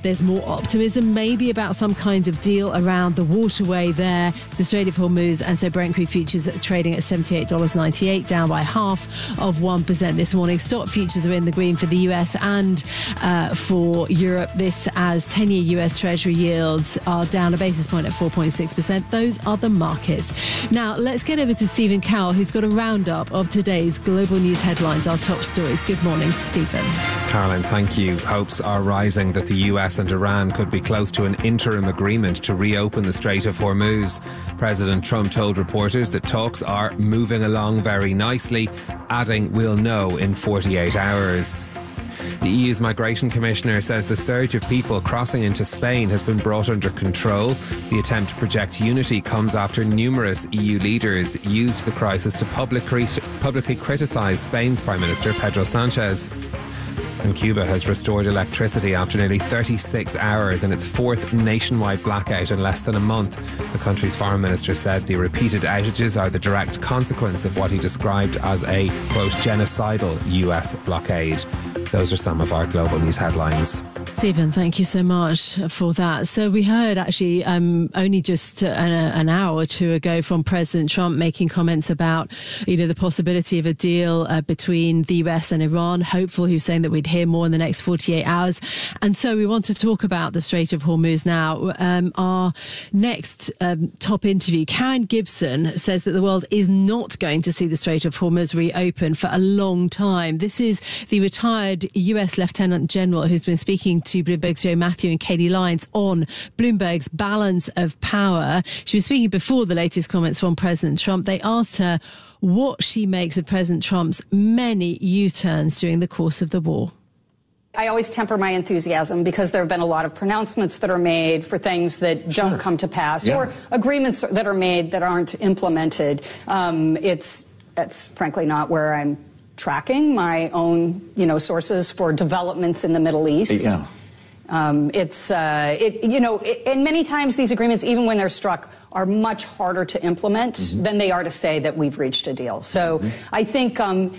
there's more optimism maybe about some kind of deal around the waterway there, the Strait of Hormuz, and so Brent crude futures are trading at $78.98, down by 0.5% this morning. Stock futures are in the green for the US and for Europe. This as 10-year US Treasury yields are down a basis point at 4.6%. Those are the markets. Now, let's get over to Stephen Cowell, who's got a roundup of today's global news headlines, our top stories. Good morning, Stephen. Caroline, thank you. Hopes are rising that the US and Iran could be close to an interim agreement to reopen the Strait of Hormuz. President Trump told reporters that talks are moving along very nicely, adding we'll know in 48 hours. The EU's Migration Commissioner says the surge of people crossing into Spain has been brought under control. The attempt to project unity comes after numerous EU leaders used the crisis to publicly criticise Spain's Prime Minister Pedro Sanchez. And Cuba has restored electricity after nearly 36 hours in its fourth nationwide blackout in less than a month. The country's foreign minister said the repeated outages are the direct consequence of what he described as a, quote, genocidal US blockade. Those are some of our global news headlines. Stephen, thank you so much for that. So we heard actually only just an hour or two ago from President Trump making comments about, the possibility of a deal between the US and Iran. Hopeful, he was saying that we'd hear more in the next 48 hours. And so we want to talk about the Strait of Hormuz now. Our next top interview, Karen Gibson, says that the world is not going to see the Strait of Hormuz reopen for a long time. This is the retired US Lieutenant General who's been speaking to Bloomberg's Joe Matthew and Katie Lyons on Bloomberg's balance of power. She was speaking before the latest comments from President Trump. They asked her what she makes of President Trump's many U-turns during the course of the war. I always temper my enthusiasm because there have been a lot of pronouncements that are made for things that don't come to pass, or agreements that are made that aren't implemented. That's frankly not where I'm tracking my own, sources for developments in the Middle East. Yeah. And many times these agreements, even when they're struck, are much harder to implement than they are to say that we've reached a deal. So I think I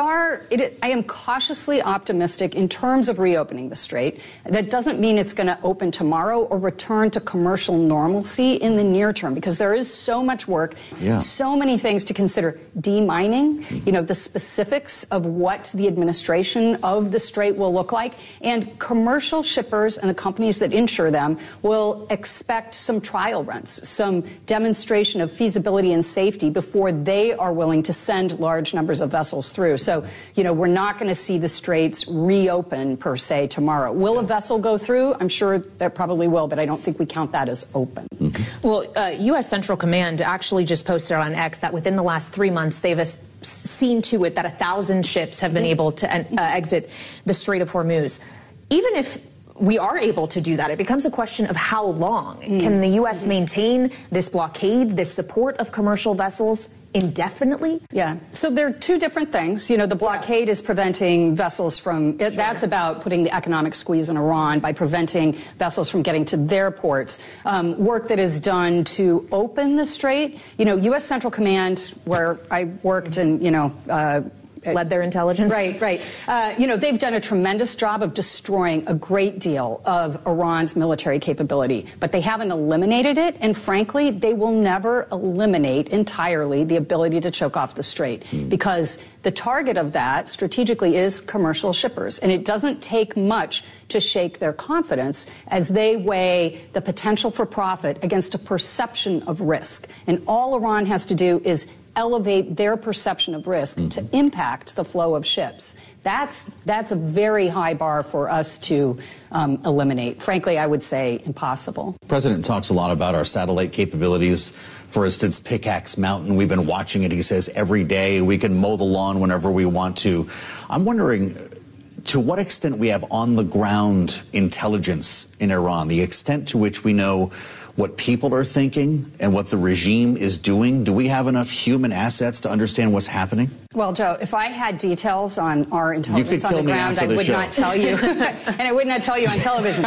am cautiously optimistic in terms of reopening the Strait. That doesn't mean it's going to open tomorrow or return to commercial normalcy in the near term, because there is so much work, so many things to consider. Demining, the specifics of what the administration of the Strait will look like, and commercial shippers and the companies that insure them will expect some trial runs, some demonstration of feasibility and safety before they are willing to send large numbers of vessels through. So, we're not going to see the straits reopen per se tomorrow. Will a vessel go through? I'm sure that probably will, but I don't think we count that as open. Well, U.S. Central Command actually just posted on X that within the last 3 months, they've seen to it that 1,000 ships have been able to exit the Strait of Hormuz. Even if we are able to do that, it becomes a question of how long. Can the U.S. maintain this blockade, this support of commercial vessels indefinitely? Yeah. So there are two different things. The blockade is preventing vessels from, that's about putting the economic squeeze on Iran by preventing vessels from getting to their ports. Work that is done to open the Strait. U.S. Central Command, where I worked and, led their intelligence. Right. They've done a tremendous job of destroying a great deal of Iran's military capability, but they haven't eliminated it. And frankly, they will never eliminate entirely the ability to choke off the Strait, because the target of that strategically is commercial shippers. And it doesn't take much to shake their confidence as they weigh the potential for profit against a perception of risk. And all Iran has to do is elevate their perception of risk to impact the flow of ships. That's a very high bar for us to eliminate. Frankly, I would say impossible. The President talks a lot about our satellite capabilities. For instance, Pickaxe Mountain, we've been watching it. He says every day we can mow the lawn whenever we want to. I'm wondering to what extent we have on-the-ground intelligence in Iran, the extent to which we know what people are thinking and what the regime is doing? Do we have enough human assets to understand what's happening? Well, Joe, if I had details on our intelligence on the ground, I would not tell you, and I would not tell you on television.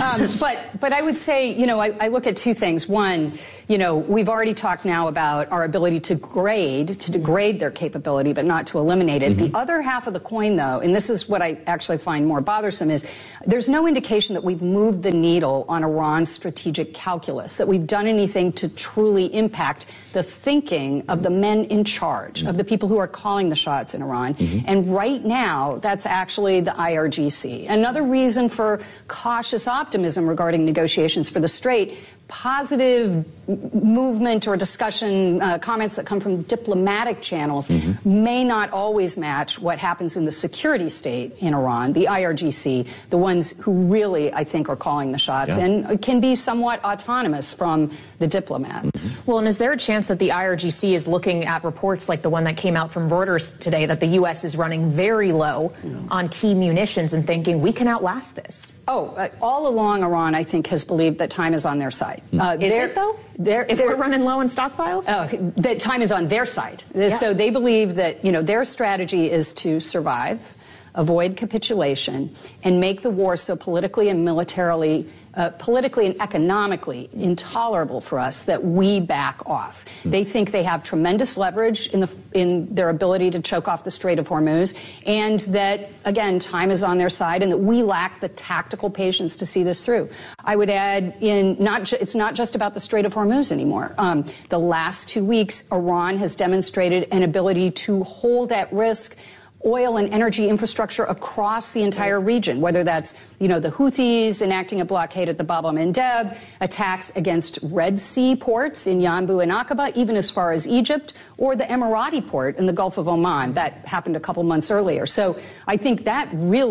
But I would say, I look at two things. One, we've already talked now about our ability to degrade their capability, but not to eliminate it. The other half of the coin, though, and this is what I actually find more bothersome, is there's no indication that we've moved the needle on Iran's strategic calculus, that we've done anything to truly impact the thinking of the men in charge, of the people who are calling the shots in Iran. And right now, that's actually the IRGC. Another reason for cautious optimism regarding negotiations for the Strait: positive movement or discussion, comments that come from diplomatic channels may not always match what happens in the security state in Iran, the IRGC, the ones who really, I think, are calling the shots, and can be somewhat autonomous from the diplomats. Well, and is there a chance that the IRGC is looking at reports like the one that came out from Reuters today that the U.S. is running very low on key munitions and thinking we can outlast this? All along, Iran, I think, has believed that time is on their side. Is it, though? If we're running low on stockpiles? That time is on their side. So they believe that, their strategy is to survive, avoid capitulation, and make the war so politically and militarily, politically and economically intolerable for us that we back off. They think they have tremendous leverage in their ability to choke off the Strait of Hormuz, and that, again, time is on their side, and that we lack the tactical patience to see this through. I would add, it's not just about the Strait of Hormuz anymore. The last 2 weeks, Iran has demonstrated an ability to hold at risk oil and energy infrastructure across the entire region, whether that's, the Houthis enacting a blockade at the Bab el-Mandeb, attacks against Red Sea ports in Yanbu and Aqaba, even as far as Egypt, or the Emirati port in the Gulf of Oman. That happened a couple months earlier. So I think that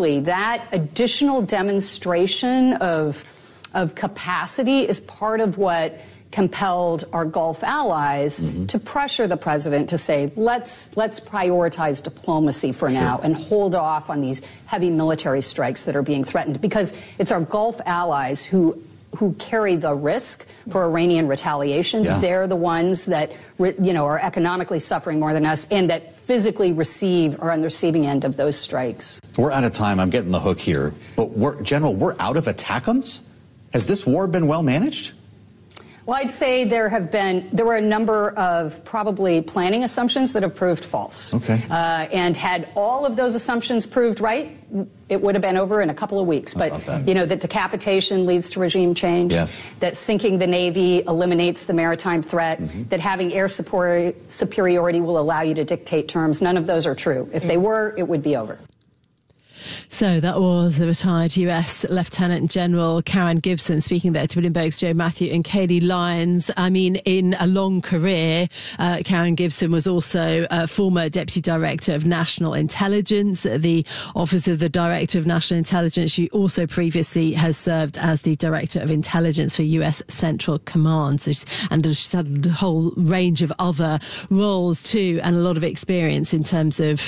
additional demonstration of capacity is part of what compelled our Gulf allies to pressure the president to say, let's prioritize diplomacy for now and hold off on these heavy military strikes that are being threatened, because it's our Gulf allies who carry the risk for Iranian retaliation. They're the ones that are economically suffering more than us, and that physically are on the receiving end of those strikes. We're out of time. I'm getting the hook here, but General, we're out of ATACMS? Has this war been well managed? Well, I'd say there were a number of probably planning assumptions that have proved false. And had all of those assumptions proved right, it would have been over in a couple of weeks. But, that decapitation leads to regime change, that sinking the Navy eliminates the maritime threat, that having air superiority will allow you to dictate terms. None of those are true. If they were, it would be over. So that was the retired US Lieutenant General Karen Gibson speaking there to Bloomberg's Joe Matthew and Katie Lyons. I mean, in a long career, Karen Gibson was also a former Deputy Director of National Intelligence, the Office of the Director of National Intelligence. She also previously has served as the Director of Intelligence for US Central Command. And she's had a whole range of other roles too, and a lot of experience in terms of,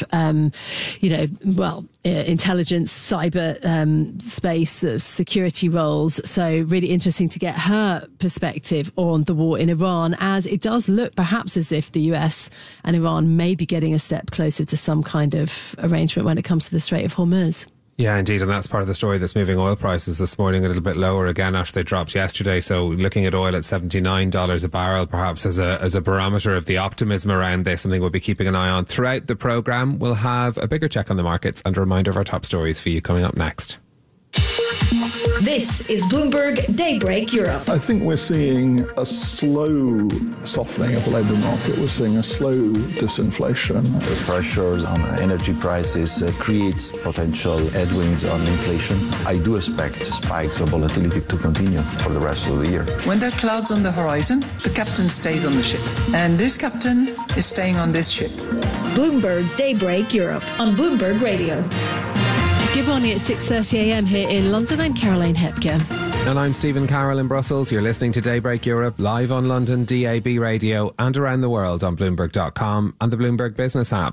intelligence, cyber space, security roles. So really interesting to get her perspective on the war in Iran, as it does look perhaps as if the US and Iran may be getting a step closer to some kind of arrangement when it comes to the Strait of Hormuz. Yeah, indeed, and that's part of the story that's moving oil prices this morning a little bit lower again after they dropped yesterday. So looking at oil at $79 a barrel, perhaps as a barometer of the optimism around this, something we'll be keeping an eye on throughout the programme. We'll have a bigger check on the markets and a reminder of our top stories for you coming up next. This is Bloomberg Daybreak Europe. I think we're seeing a slow softening of the labour market. We're seeing a slow disinflation. The pressures on energy prices creates potential headwinds on inflation. I do expect spikes of volatility to continue for the rest of the year. When there are clouds on the horizon, the captain stays on the ship. And this captain is staying on this ship. Bloomberg Daybreak Europe on Bloomberg Radio. Good morning at 6:30 a.m. here in London. I'm Caroline Hepker. And I'm Stephen Carroll in Brussels. You're listening to Daybreak Europe live on London DAB radio and around the world on Bloomberg.com and the Bloomberg Business app.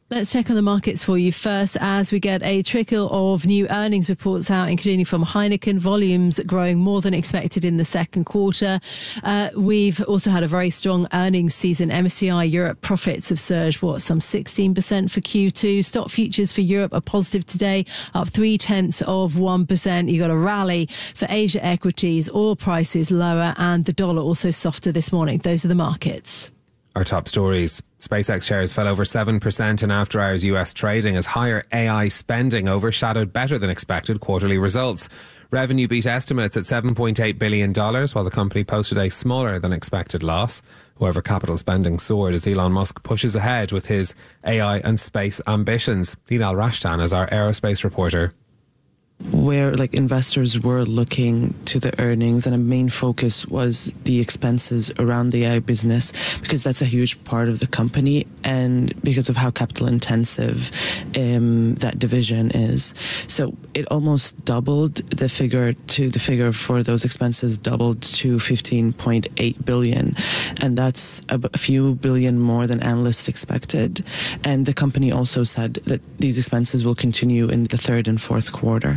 Let's check on the markets for you first as we get a trickle of new earnings reports out, including from Heineken. Volumes growing more than expected in the second quarter. We've also had a very strong earnings season. MSCI Europe profits have surged, some 16% for Q2. Stock futures for Europe are positive today, up 0.3%. You got a rally for Asia equities, oil prices lower, and the dollar also softer this morning. Those are the markets. Our top stories. SpaceX shares fell over 7% in after-hours US trading as higher AI spending overshadowed better than expected quarterly results. Revenue beat estimates at $7.8 billion, while the company posted a smaller than expected loss. However, capital spending soared as Elon Musk pushes ahead with his AI and space ambitions. Leena Al-Rashtan is our aerospace reporter. Where investors were looking to the earnings, and a main focus was the expenses around the AI business, because that's a huge part of the company and because of how capital intensive that division is. So it almost doubled the figure for those expenses, doubled to $15.8 billion. And that's a few billion more than analysts expected. And the company also said that these expenses will continue in the third and fourth quarter.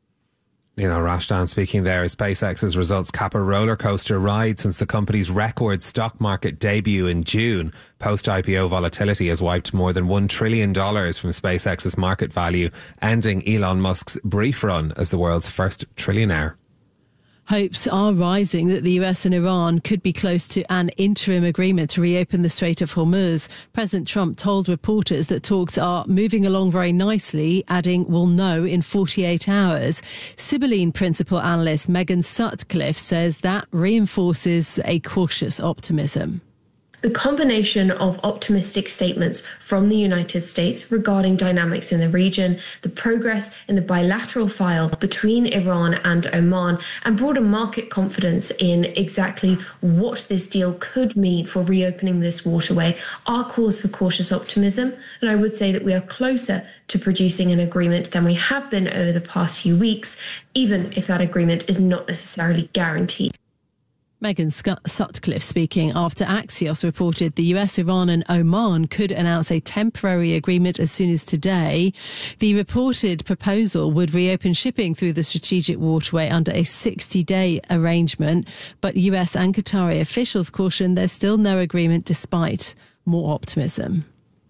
Rashtan speaking there. SpaceX's results cap a roller coaster ride since the company's record stock market debut in June. Post-IPO volatility has wiped more than $1 trillion from SpaceX's market value, ending Elon Musk's brief run as the world's first trillionaire. Hopes are rising that the US and Iran could be close to an interim agreement to reopen the Strait of Hormuz. President Trump told reporters that talks are moving along very nicely, adding, "We'll know in 48 hours. Sibylline principal analyst Megan Sutcliffe says that reinforces a cautious optimism. The combination of optimistic statements from the United States regarding dynamics in the region, the progress in the bilateral file between Iran and Oman, and broader market confidence in exactly what this deal could mean for reopening this waterway are cause for cautious optimism. And I would say that we are closer to producing an agreement than we have been over the past few weeks, even if that agreement is not necessarily guaranteed. Megan Sutcliffe speaking after Axios reported the US, Iran and Oman could announce a temporary agreement as soon as today. The reported proposal would reopen shipping through the strategic waterway under a 60-day arrangement, but US and Qatari officials caution there's still no agreement despite more optimism.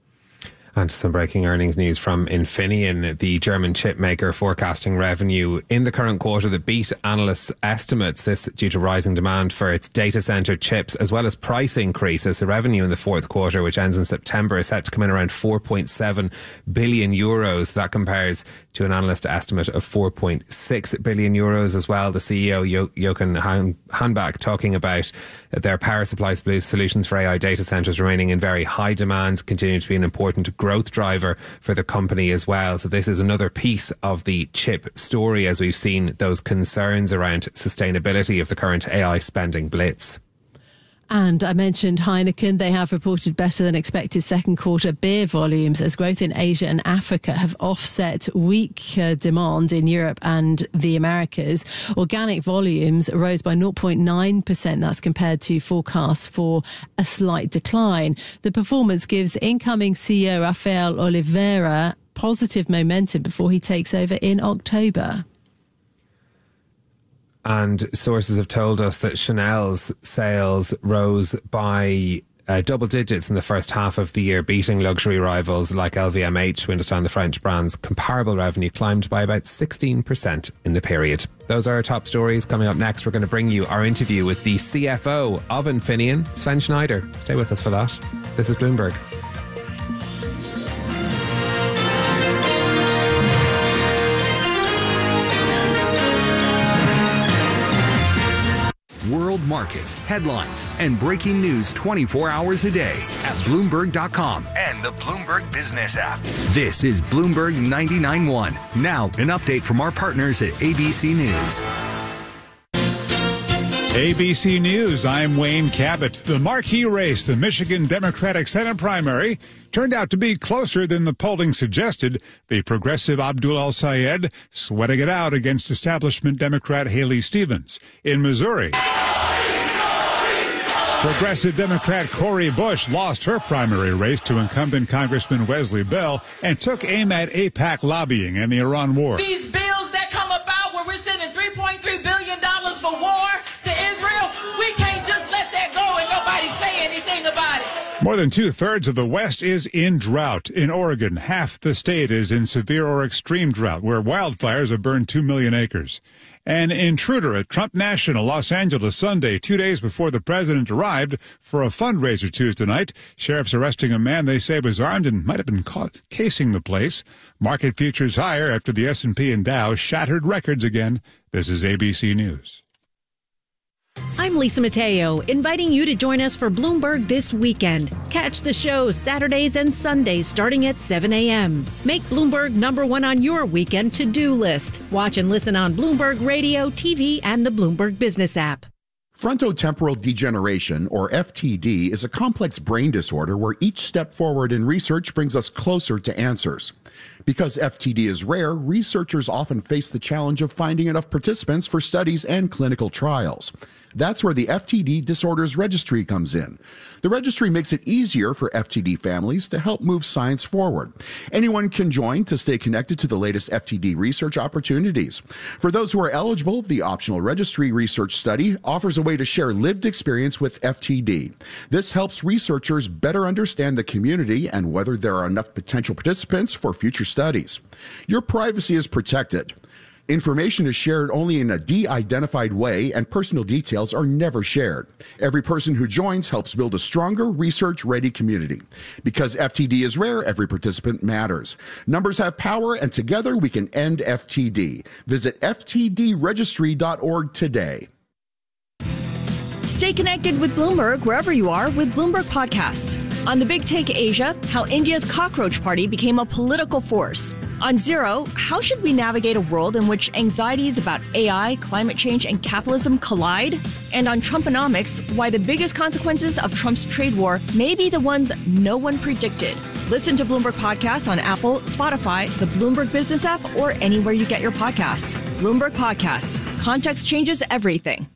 And some breaking earnings news from Infineon, the German chip maker, forecasting revenue in the current quarter that beat analysts' estimates. This due to rising demand for its data center chips as well as price increases. The revenue in the fourth quarter, which ends in September, is set to come in around 4.7 billion euros. That compares to an analyst estimate of 4.6 billion euros as well. The CEO, Jochen Hanbach, talking about their power supply solutions for AI data centers remaining in very high demand, continuing to be an important growth driver for the company as well. So this is another piece of the chip story as we've seen those concerns around sustainability of the current AI spending blitz. And I mentioned Heineken. They have reported better than expected second quarter beer volumes as growth in Asia and Africa have offset weak demand in Europe and the Americas. Organic volumes rose by 0.9%. That's compared to forecasts for a slight decline. The performance gives incoming CEO Rafael Oliveira positive momentum before he takes over in October. And sources have told us that Chanel's sales rose by double digits in the first half of the year, beating luxury rivals like LVMH. We understand the French brand's comparable revenue climbed by about 16% in the period. Those are our top stories. Coming up next, we're going to bring you our interview with the CFO of Infineon, Sven Schneider. Stay with us for that. This is Bloomberg. World markets, headlines, and breaking news 24 hours a day at Bloomberg.com and the Bloomberg Business app. This is Bloomberg 99.1. Now, an update from our partners at ABC News. ABC News, I'm Wayne Cabot. The marquee race, the Michigan Democratic Senate primary, turned out to be closer than the polling suggested. The progressive Abdul El-Sayed sweating it out against establishment Democrat Haley Stevens. In Missouri, Progressive Democrat Cori Bush lost her primary race to incumbent Congressman Wesley Bell and took aim at AIPAC lobbying and the Iran war. These bills that come about where we're sending $3.3 billion for war to Israel, we can't just let that go and nobody say anything about it. More than 2/3 of the West is in drought. In Oregon, half the state is in severe or extreme drought, where wildfires have burned 2 million acres. An intruder at Trump National, Los Angeles, Sunday, 2 days before the president arrived for a fundraiser Tuesday night. Sheriffs arresting a man they say was armed and might have been caught casing the place. Market futures higher after the S&P and Dow shattered records again. This is ABC News. I'm Lisa Mateo, inviting you to join us for Bloomberg This Weekend. Catch the show Saturdays and Sundays starting at 7 a.m. Make Bloomberg #1 on your weekend to-do list. Watch and listen on Bloomberg Radio, TV, and the Bloomberg Business app. Frontotemporal degeneration, or FTD, is a complex brain disorder where each step forward in research brings us closer to answers. Because FTD is rare, researchers often face the challenge of finding enough participants for studies and clinical trials. That's where the FTD Disorders Registry comes in. The registry makes it easier for FTD families to help move science forward. Anyone can join to stay connected to the latest FTD research opportunities. For those who are eligible, the optional registry research study offers a way to share lived experience with FTD. This helps researchers better understand the community and whether there are enough potential participants for future studies. Your privacy is protected. Information is shared only in a de-identified way, and personal details are never shared. Every person who joins helps build a stronger, research-ready community. Because FTD is rare, every participant matters. Numbers have power, and together we can end FTD. Visit ftdregistry.org today. Stay connected with Bloomberg wherever you are with Bloomberg Podcasts. On The Big Take Asia, how India's cockroach party became a political force. On Zero, how should we navigate a world in which anxieties about AI, climate change, and capitalism collide? And on Trumponomics, why the biggest consequences of Trump's trade war may be the ones no one predicted. Listen to Bloomberg Podcasts on Apple, Spotify, the Bloomberg Business app, or anywhere you get your podcasts. Bloomberg Podcasts. Context changes everything.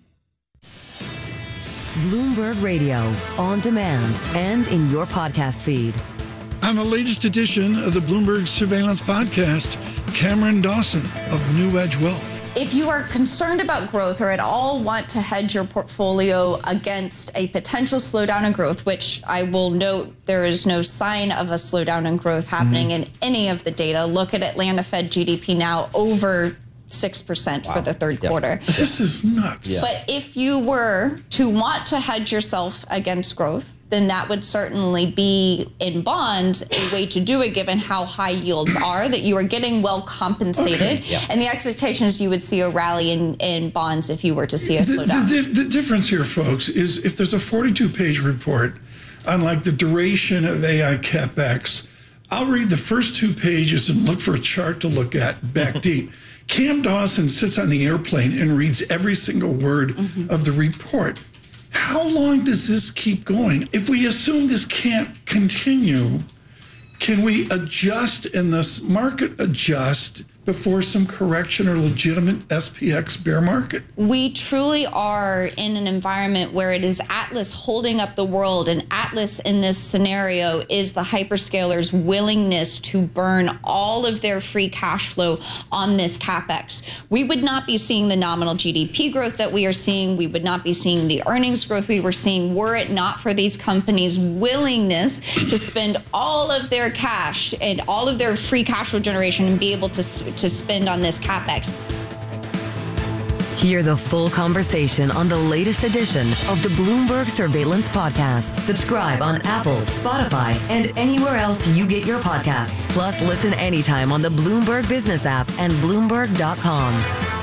Bloomberg Radio, on demand and in your podcast feed. On the latest edition of the Bloomberg Surveillance Podcast, Cameron Dawson of New Edge Wealth. If you are concerned about growth or at all want to hedge your portfolio against a potential slowdown in growth, which I will note there is no sign of a slowdown in growth happening in any of the data. Look at Atlanta Fed GDP now over 6% for the third quarter. This is nuts. But if you were to want to hedge yourself against growth, then that would certainly be in bonds a way to do it, given how high yields are, that you are getting well compensated. Okay. And the expectation is you would see a rally in bonds if you were to see a slowdown. The difference here, folks, is if there's a 42-page report on like the duration of AI CapEx, I'll read the first 2 pages and look for a chart to look at back deep. Cam Dawson sits on the airplane and reads every single word of the report. How long does this keep going? If we assume this can't continue, can we adjust and this market adjust before some correction or legitimate SPX bear market? We truly are in an environment where it is Atlas holding up the world, and Atlas in this scenario is the hyperscalers' willingness to burn all of their free cash flow on this CapEx. We would not be seeing the nominal GDP growth that we are seeing. We would not be seeing the earnings growth we were seeing were it not for these companies' willingness to spend all of their cash and all of their free cash flow generation and be able to spend on this CapEx. Hear the full conversation on the latest edition of the Bloomberg Surveillance Podcast. Subscribe on Apple, Spotify, and anywhere else you get your podcasts. Plus, listen anytime on the Bloomberg Business app and Bloomberg.com.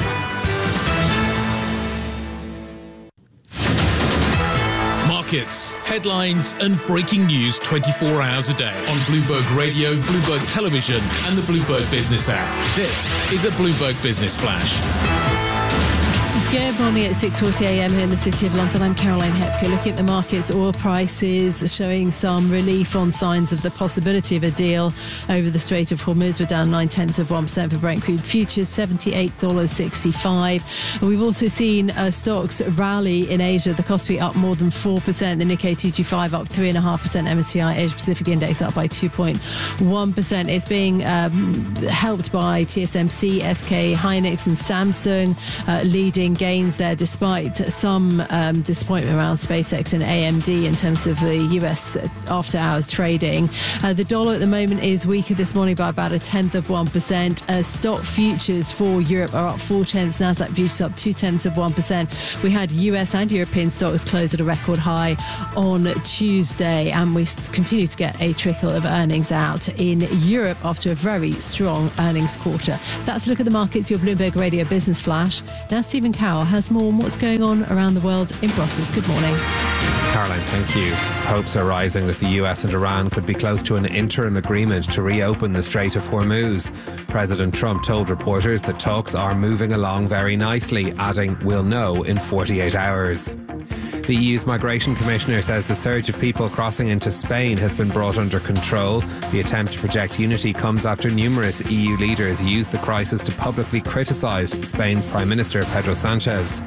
Markets, headlines, and breaking news 24 hours a day on Bloomberg Radio, Bloomberg Television, and the Bloomberg Business app. This is a Bloomberg Business Flash. Good morning at 6:40 a.m. here in the City of London. I'm Caroline Hepker. Looking at the markets, oil prices showing some relief on signs of the possibility of a deal over the Strait of Hormuz. We're down 0.9% for Brent crude futures, $78.65. We've also seen stocks rally in Asia. The Kospi up more than 4%. The Nikkei 225 up 3.5%. MSCI Asia Pacific Index up by 2.1%. It's being helped by TSMC, SK Hynix and Samsung leading gains there, despite some disappointment around SpaceX and AMD in terms of the US after-hours trading. The dollar at the moment is weaker this morning by about 0.1%. Stock futures for Europe are up 0.4. Nasdaq futures up 0.2%. We had US and European stocks close at a record high on Tuesday, and we continue to get a trickle of earnings out in Europe after a very strong earnings quarter. That's a look at the markets, your Bloomberg Radio Business Flash. Now Stephen Cowell has more on what's going on around the world in Brussels. Good morning. Caroline, thank you. Hopes are rising that the US and Iran could be close to an interim agreement to reopen the Strait of Hormuz. President Trump told reporters that talks are moving along very nicely, adding, "We'll know in 48 hours." The EU's Migration Commissioner says the surge of people crossing into Spain has been brought under control. The attempt to project unity comes after numerous EU leaders used the crisis to publicly criticise Spain's Prime Minister Pedro Sánchez.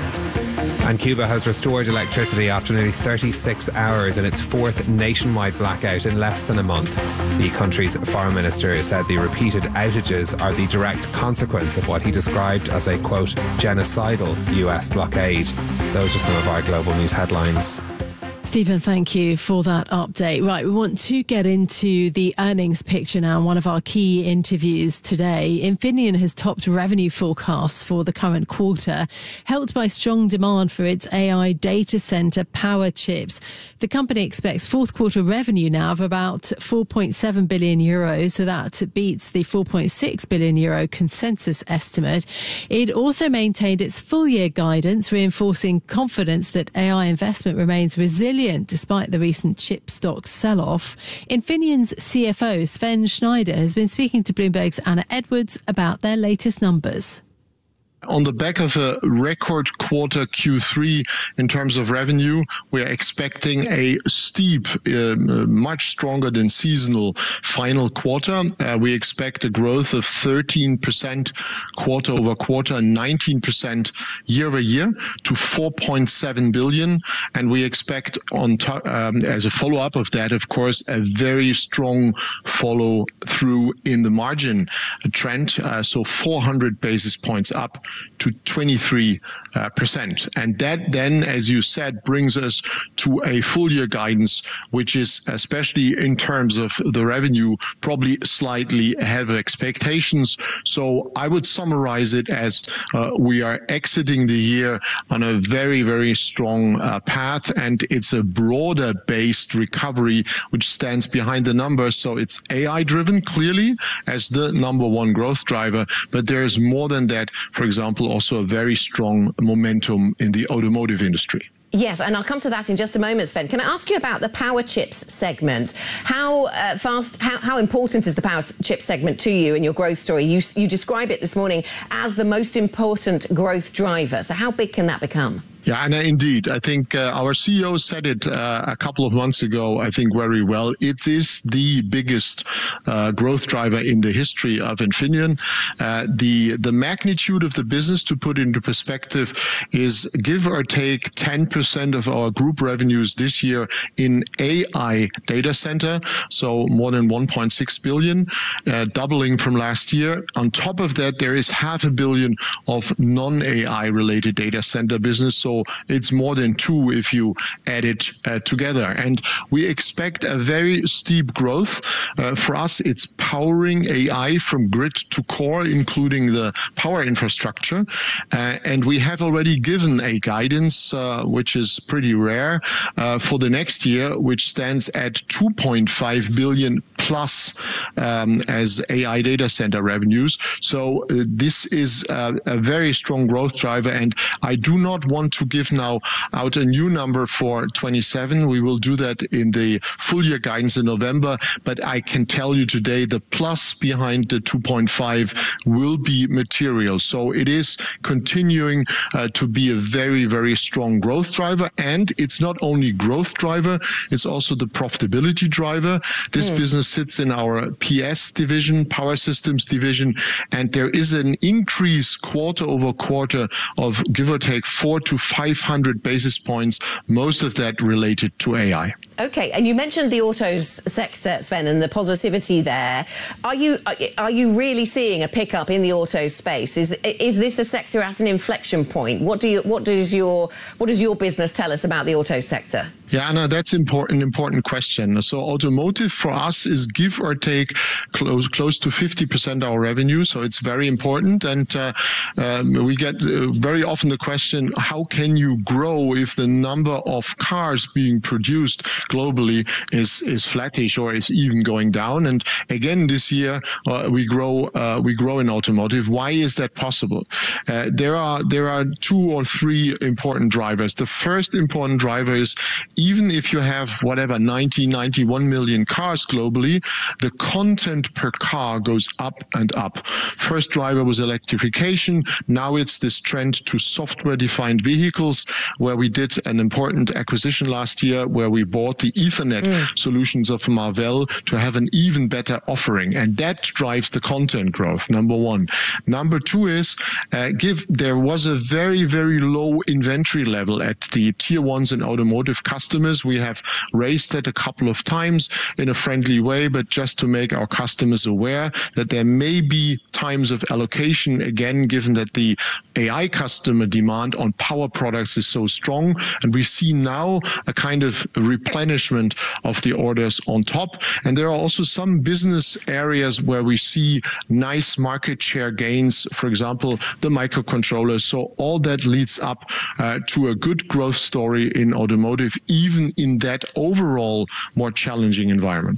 And Cuba has restored electricity after nearly 36 hours in its fourth nationwide blackout in less than a month. The country's foreign minister said the repeated outages are the direct consequence of what he described as a, quote, genocidal US blockade. Those are some of our global news headlines. Stephen, thank you for that update. Right, we want to get into the earnings picture now. One of our key interviews today. Infineon has topped revenue forecasts for the current quarter, helped by strong demand for its AI data center power chips. The company expects fourth quarter revenue now of about 4.7 billion euros, so that beats the 4.6 billion euro consensus estimate. It also maintained its full year guidance, reinforcing confidence that AI investment remains resilient despite the recent chip stock sell-off. Infineon's CFO, Sven Schneider, has been speaking to Bloomberg's Anna Edwards about their latest numbers. On the back of a record quarter Q3 in terms of revenue, we're expecting a steep, much stronger than seasonal final quarter. We expect a growth of 13% quarter over quarter, 19% year over year to 4.7 billion. And we expect on as a follow-up of that, of course, a very strong follow through in the margin trend. So 400 basis points up to 23%. And that then, as you said, brings us to a full year guidance, which is, especially in terms of the revenue, probably slightly ahead of expectations. So I would summarize it as we are exiting the year on a very, very strong path, and it's a broader based recovery which stands behind the numbers. So it's AI driven, clearly, as the number one growth driver, but there is more than that. For example, also a very strong momentum in the automotive industry. Yes, and I'll come to that in just a moment, Sven. Can I ask you about the power chips segment? How important is the power chip segment to you in your growth story? You describe it this morning as the most important growth driver. So how big can that become? Yeah, and indeed, I think our CEO said it a couple of months ago, I think very well. It is the biggest growth driver in the history of Infineon. The magnitude of the business, to put into perspective, is give or take 10% of our group revenues this year in AI data center, so more than 1.6 billion, doubling from last year. On top of that, there is 500 million of non-AI related data center business, so it's more than 2 if you add it together. And we expect a very steep growth. For us, it's powering AI from grid to core, including the power infrastructure. And we have already given a guidance, which is pretty rare, for the next year, which stands at 2.5 billion plus as AI data center revenues. So this is a very strong growth driver. And I do not want to to give now out a new number for 27. We will do that in the full year guidance in November, but I can tell you today the plus behind the 2.5 will be material. So it is continuing to be a very, very strong growth driver. And it's not only growth driver, it's also the profitability driver. This business sits in our PS division, Power Systems division, and there is an increase quarter over quarter of give or take 400 to 500 basis points, most of that related to AI. Okay, and you mentioned the autos sector, Sven, and the positivity there. Are you really seeing a pickup in the auto space? Is this a sector at an inflection point? What does your business tell us about the auto sector? Yeah, Anna, that's an important question. So automotive for us is give or take close to 50% of our revenue. So it's very important. And we get very often the question, how can you grow if the number of cars being produced globally is flattish or is even going down? And again, this year we grow in automotive. Why is that possible? There are 2 or 3 important drivers. The first important driver is even if you have 91 million cars globally, the content per car goes up and up. First driver was electrification. Now it's this trend to software-defined vehicles, where we did an important acquisition last year, where we bought the Ethernet solutions of Marvell to have an even better offering. And that drives the content growth, number one. Number two is, there was a very, very low inventory level at the tier ones and automotive customers. We have raised that a couple of times in a friendly way, but just to make our customers aware that there may be times of allocation, again, given that the AI customer demand on power products is so strong. And we see now a kind of replenishment of the orders on top. And there are also some business areas where we see nice market share gains, for example, the microcontrollers. So all that leads up to a good growth story in automotive, even in that overall more challenging environment.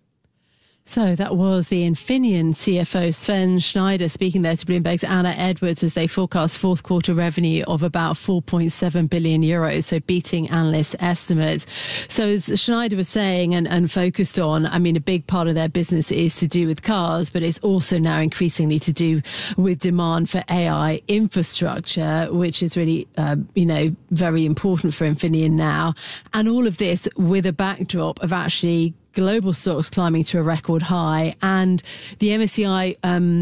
So that was the Infineon CFO Sven Schneider speaking there to Bloomberg's Anna Edwards as they forecast fourth quarter revenue of about 4.7 billion euros, so beating analyst estimates. So as Schneider was saying and focused on, I mean, a big part of their business is to do with cars, but it's also now increasingly to do with demand for AI infrastructure, which is really, very important for Infineon now. And all of this with a backdrop of actually global stocks climbing to a record high, and the MSCI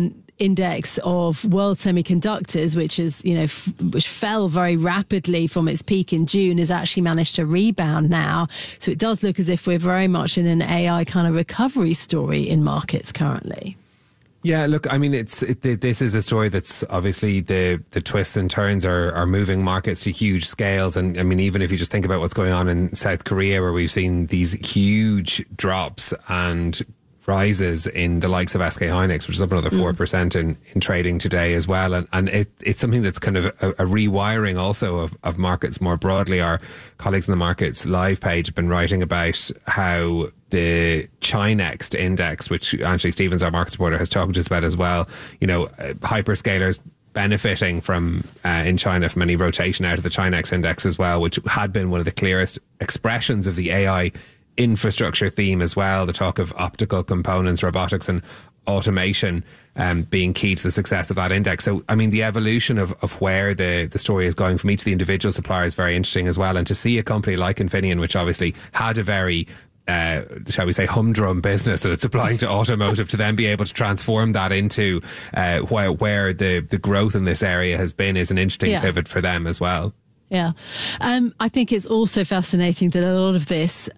index of world semiconductors, which is, which fell very rapidly from its peak in June, has actually managed to rebound now. So it does look as if we're very much in an AI kind of recovery story in markets currently. Yeah, look, I mean, this is a story that's obviously the twists and turns are moving markets to huge scales. And I mean, even if you just think about what's going on in South Korea, where we've seen these huge drops and rises in the likes of SK Hynix, which is up another 4% in trading today as well. And it's something that's kind of a rewiring also of markets more broadly. Our colleagues in the Markets Live page have been writing about how the Chinext index, which Anthony Stevens, our market supporter, has talked to us about as well, hyperscalers benefiting from in China from any rotation out of the Chinext index as well, which had been one of the clearest expressions of the AI infrastructure theme as well. The talk of optical components, robotics and automation being key to the success of that index. So, I mean, the evolution of where the story is going from each of the individual suppliers is very interesting as well. And to see a company like Infineon, which obviously had a very shall we say, humdrum business that it's supplying to automotive, to then be able to transform that into where the growth in this area has been is an interesting pivot for them as well. Yeah. I think it's also fascinating that a lot of this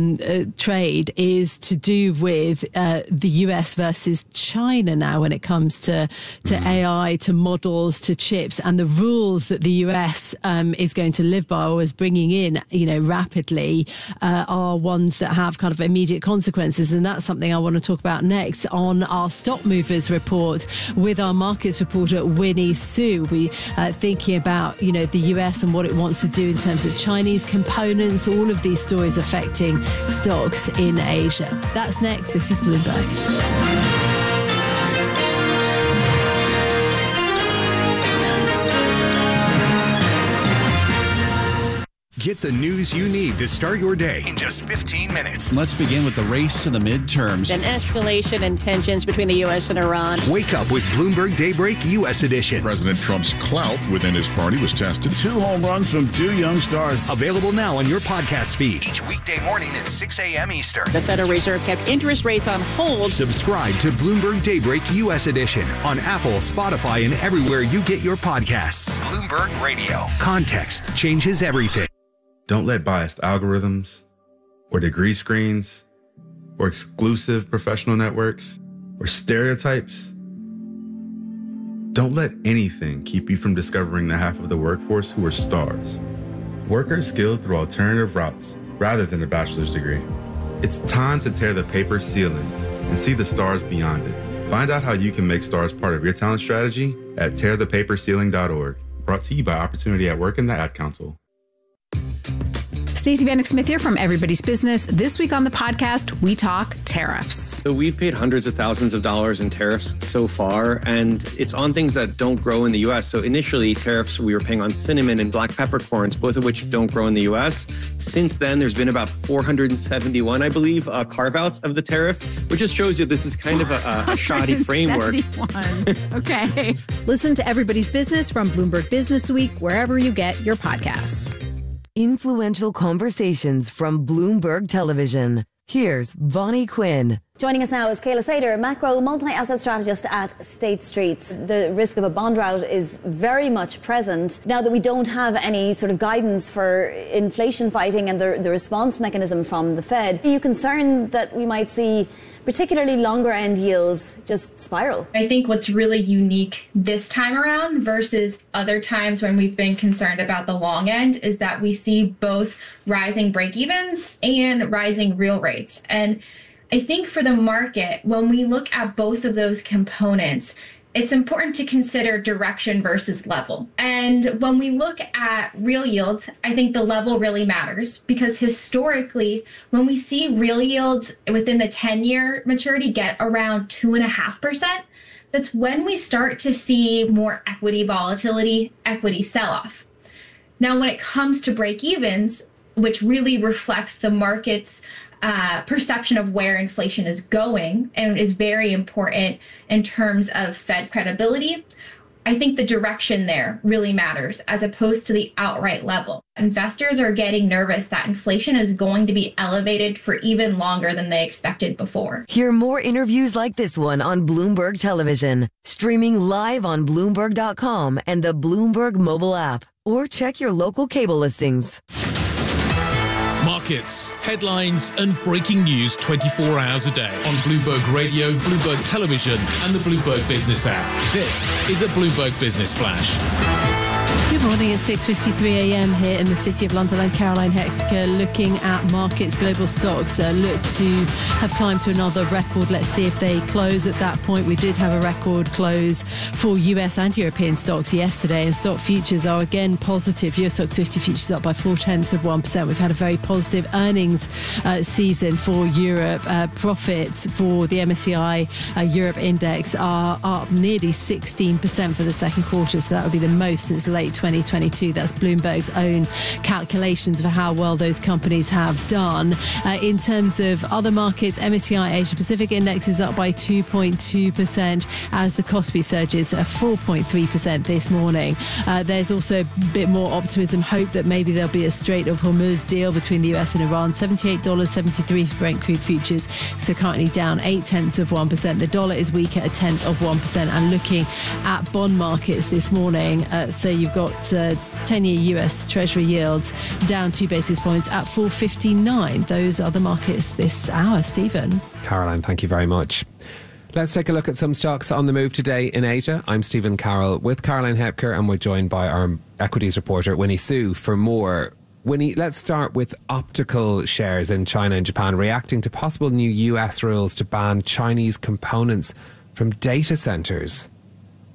trade is to do with the US versus China now when it comes to AI, to models, to chips, and the rules that the US is going to live by or is bringing in, rapidly are ones that have kind of immediate consequences. And that's something I want to talk about next on our Stock Movers report with our markets reporter, Winnie Su. We'll be thinking about, the US and what it wants to do in terms of Chinese components, all of these stories affecting stocks in Asia. That's next. This is Bloomberg. Get the news you need to start your day in just 15 minutes. Let's begin with the race to the midterms. An escalation in tensions between the U.S. and Iran. Wake up with Bloomberg Daybreak U.S. edition. President Trump's clout within his party was tested. 2 home runs from 2 young stars. Available now on your podcast feed. Each weekday morning at 6 a.m. Eastern. The Federal Reserve kept interest rates on hold. Subscribe to Bloomberg Daybreak U.S. edition on Apple, Spotify, and everywhere you get your podcasts. Bloomberg Radio. Context changes everything. Don't let biased algorithms or degree screens or exclusive professional networks or stereotypes. Don't let anything keep you from discovering the half of the workforce who are stars. Workers skilled through alternative routes rather than a bachelor's degree. It's time to tear the paper ceiling and see the stars beyond it. Find out how you can make stars part of your talent strategy at tearthepaperceiling.org. Brought to you by Opportunity at Work and the Ad Council. Stacey Vanek Smith here from Everybody's Business. This week on the podcast, we talk tariffs. So we've paid hundreds of thousands of dollars in tariffs so far, and it's on things that don't grow in the U.S. So initially, tariffs we were paying on cinnamon and black peppercorns, both of which don't grow in the U.S. Since then, there's been about 471, I believe, carve-outs of the tariff, which just shows you this is kind of a shoddy framework. Okay. Listen to Everybody's Business from Bloomberg Business Week, wherever you get your podcasts. Influential conversations from Bloomberg Television. Here's Bonnie Quinn. Joining us now is Kayla Sader, macro multi-asset strategist at State Street. The risk of a bond rout is very much present now that we don't have any sort of guidance for inflation fighting and the response mechanism from the Fed. Are you concerned that we might see particularly longer end yields just spiral? I think what's really unique this time around versus other times when we've been concerned about the long end is that we see both rising break-evens and rising real rates. And I think for the market, when we look at both of those components, it's important to consider direction versus level. And when we look at real yields, I think the level really matters because historically, when we see real yields within the 10-year maturity get around 2.5%, that's when we start to see more equity volatility, equity sell-off. Now, when it comes to break-evens, which really reflect the market's perception of where inflation is going and is very important in terms of Fed credibility, I think the direction there really matters as opposed to the outright level. Investors are getting nervous that inflation is going to be elevated for even longer than they expected before. Hear more interviews like this one on Bloomberg Television, streaming live on Bloomberg.com and the Bloomberg mobile app, or check your local cable listings. Markets, headlines, and breaking news 24 hours a day on Bloomberg Radio, Bloomberg Television, and the Bloomberg Business app. This is a Bloomberg Business Flash. Good morning. It's 6:53 a.m. here in the City of London. I'm Caroline Hecker. Looking at markets, global stocks look to have climbed to another record. Let's see if they close at that point. We did have a record close for US and European stocks yesterday, and stock futures are again positive. US Stocks 50 futures up by 0.4%. We've had a very positive earnings season for Europe. Profits for the MSCI Europe index are up nearly 16% for the second quarter, so that would be the most since late 2022. That's Bloomberg's own calculations for how well those companies have done. In terms of other markets, MSCI Asia Pacific Index is up by 2.2% as the Kospi surges 4.3% this morning. There's also a bit more optimism, hope that maybe there'll be a Strait of Hormuz deal between the US and Iran. $78.73 for Brent crude futures, so currently down 0.8%. The dollar is weak at 0.1%. And looking at bond markets this morning, so you've got 10-year US Treasury yields down 2 basis points at 4.59. Those are the markets this hour. Stephen. Caroline, thank you very much. Let's take a look at some stocks on the move today in Asia. I'm Stephen Carroll with Caroline Hepker, and we're joined by our equities reporter Winnie Su for more. Winnie, let's start with optical shares in China and Japan reacting to possible new US rules to ban Chinese components from data centres.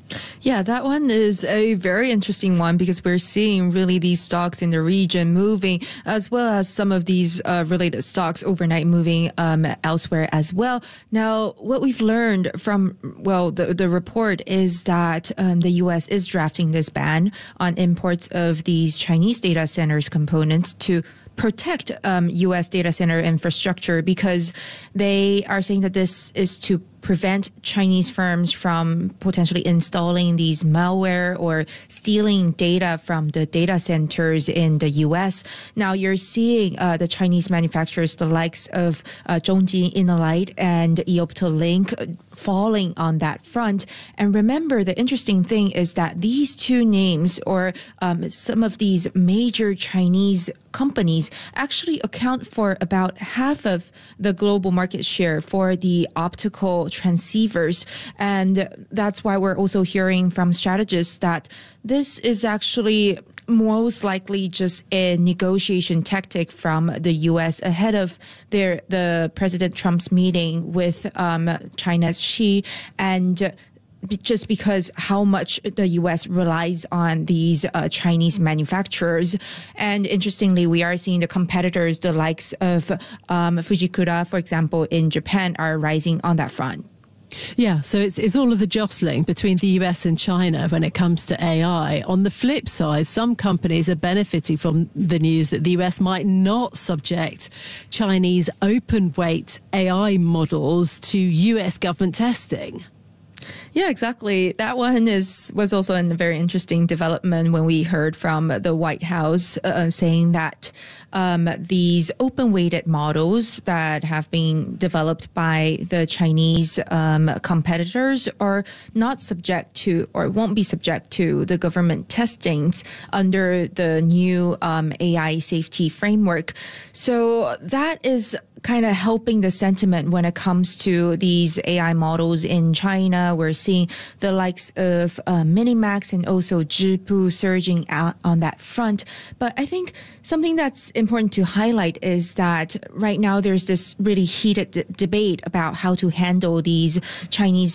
Yeah, that one is a very interesting one because we're seeing really these stocks in the region moving, as well as some of these related stocks overnight moving elsewhere as well. Now, what we've learned from, the report is that the U.S. is drafting this ban on imports of these Chinese data centers components to protect U.S. data center infrastructure, because they are saying that this is to prevent Chinese firms from potentially installing these malware or stealing data from the data centers in the U.S. Now you're seeing the Chinese manufacturers, the likes of Zhongji, InnoLight, and Eoptolink falling on that front. And remember, the interesting thing is that these two names, or some of these major Chinese companies, actually account for about half of the global market share for the optical transceivers. And that's why we're also hearing from strategists that this is actually most likely just a negotiation tactic from the U.S. ahead of the President Trump's meeting with China's Xi, and just because how much the U.S. relies on these Chinese manufacturers. And interestingly, we are seeing the competitors, the likes of Fujikura, for example, in Japan, are rising on that front. Yeah, so it's all of the jostling between the US and China when it comes to AI. On the flip side, some companies are benefiting from the news that the US might not subject Chinese open weight AI models to US government testing. Yeah, exactly. That one was also a very interesting development when we heard from the White House saying that these open-weighted models that have been developed by the Chinese competitors are not subject to, or won't be subject to, the government testings under the new AI safety framework. So that is kind of helping the sentiment when it comes to these AI models in China. We're seeing the likes of Minimax and also Zhipu surging out on that front. But I think something that's important to highlight is that right now there's this really heated debate about how to handle these Chinese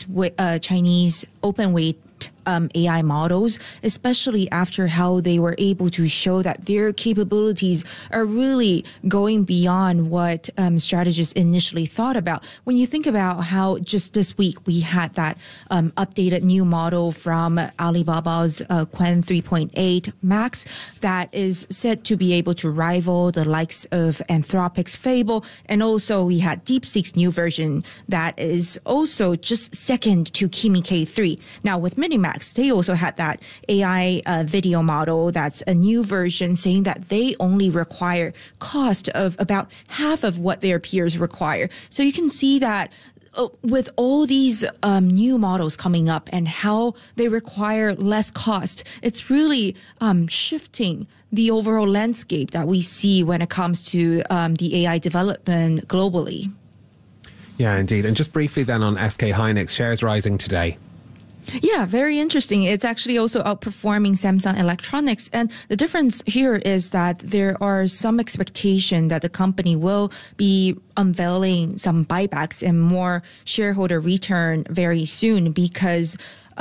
open weight AI models, especially after how they were able to show that their capabilities are really going beyond what strategists initially thought about. When you think about how just this week we had that updated new model from Alibaba's Qwen 3.8 Max that is said to be able to rival the likes of Anthropic's Fable, and also we had DeepSeek's new version that is also just second to Kimi K3. Now with Minimax, they also had that AI video model that's a new version, saying that they only require cost of about half of what their peers require. So you can see that with all these new models coming up and how they require less cost, it's really shifting the overall landscape that we see when it comes to the AI development globally. Yeah, indeed. And just briefly then on SK Hynix, shares rising today. Yeah, very interesting. It's actually also outperforming Samsung Electronics. And the difference here is that there are some expectation that the company will be unveiling some buybacks and more shareholder return very soon, because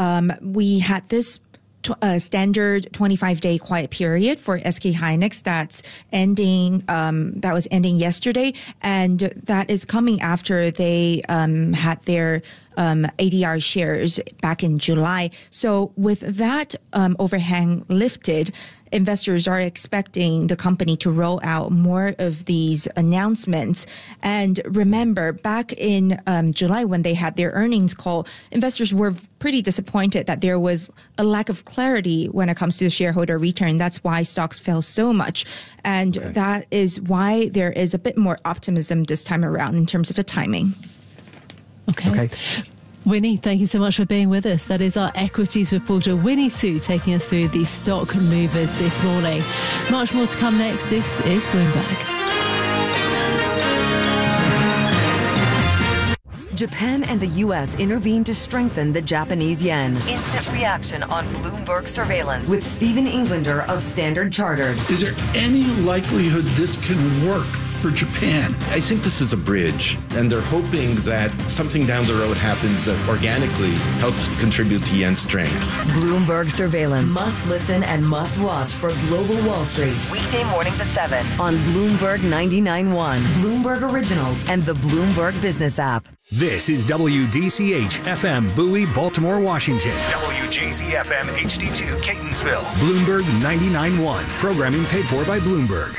we had this standard 25-day quiet period for SK Hynix that's ending, that was ending yesterday. And that is coming after they had their ADR shares back in July. So with that overhang lifted, investors are expecting the company to roll out more of these announcements. And remember, back in July when they had their earnings call, investors were pretty disappointed that there was a lack of clarity when it comes to the shareholder return. That's why stocks fell so much. And that is why there is a bit more optimism this time around in terms of the timing. Okay. Winnie, thank you so much for being with us. That is our equities reporter, Winnie Su, taking us through the stock movers this morning. Much more to come next. This is Bloomberg. Japan and the U.S. intervened to strengthen the Japanese yen. Instant reaction on Bloomberg surveillance with Stephen Englander of Standard Chartered. Is there any likelihood this can work? for Japan. I think this is a bridge, and they're hoping that something down the road happens that organically helps contribute to yen's strength. Bloomberg Surveillance. Must listen and must watch for Global Wall Street. Weekday mornings at 7 on Bloomberg 99.1, Bloomberg Originals, and the Bloomberg Business app. This is WDCH FM Bowie, Baltimore, Washington. WJZ FM HD2 Catonsville. Bloomberg 99.1. Programming paid for by Bloomberg.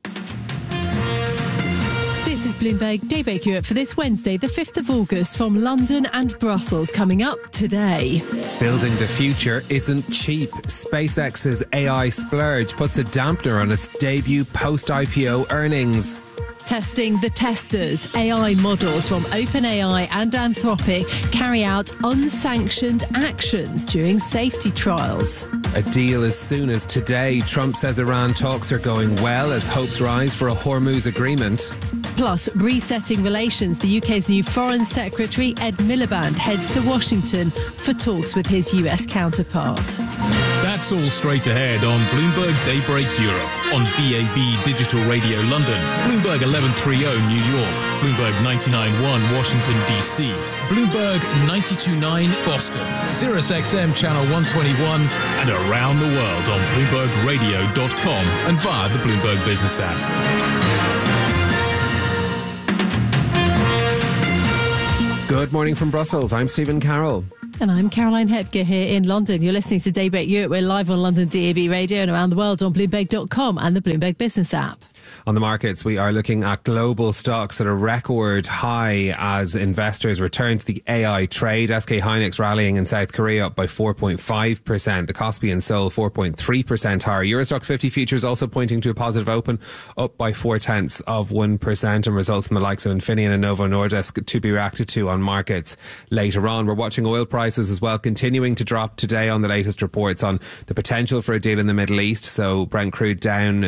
This is Bloomberg Daybreak Europe for this Wednesday, the 5th of August, from London and Brussels, coming up today. Building the future isn't cheap. SpaceX's AI splurge puts a dampener on its debut post-IPO earnings. Testing the testers. AI models from OpenAI and Anthropic carry out unsanctioned actions during safety trials. A deal as soon as today. Trump says Iran talks are going well as hopes rise for a Hormuz agreement. Plus, resetting relations. The UK's new Foreign Secretary, Ed Miliband, heads to Washington for talks with his US counterpart. That's all straight ahead on Bloomberg Daybreak Europe, on DAB Digital Radio London, Bloomberg 1130 New York, Bloomberg 99.1 Washington DC, Bloomberg 92.9 Boston, Sirius XM Channel 121, and around the world on BloombergRadio.com and via the Bloomberg Business app. Good morning from Brussels. I'm Stephen Carroll. And I'm Caroline Hepker here in London. You're listening to Daybreak Europe. We're live on London DAB Radio and around the world on Bloomberg.com and the Bloomberg Business app. On the markets, we are looking at global stocks at a record high as investors return to the AI trade. SK Hynix rallying in South Korea up by 4.5%. The Kospi and Seoul 4.3% higher. Eurostoxx 50 futures also pointing to a positive open, up by 0.4%. And results from the likes of Infineon and Novo Nordisk to be reacted to on markets later on. We're watching oil prices as well, continuing to drop today on the latest reports on the potential for a deal in the Middle East. So Brent crude down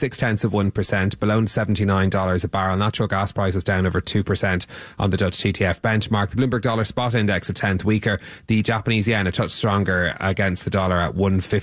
0.6%, below $79 a barrel. Natural gas prices down over 2% on the Dutch TTF benchmark. The Bloomberg Dollar Spot Index a tenth weaker. The Japanese yen a touch stronger against the dollar at